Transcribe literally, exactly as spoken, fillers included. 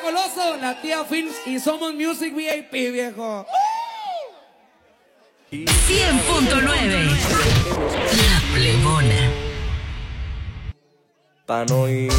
Coloso, la tía Films y Somos Music V I P, viejo. cien punto nueve. La Plebona. Pa' no ir